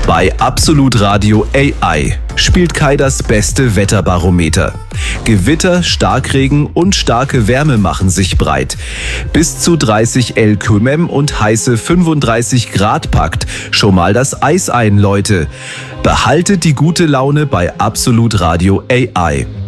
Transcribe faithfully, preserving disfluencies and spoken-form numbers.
Bei Absolut Radio A I spielt Kai das beste Wetterbarometer. Gewitter, Starkregen und starke Wärme machen sich breit. Bis zu dreißig El Qmem und heiße fünfunddreißig Grad packt schon mal das Eis ein, Leute. Behaltet die gute Laune bei Absolut Radio A I.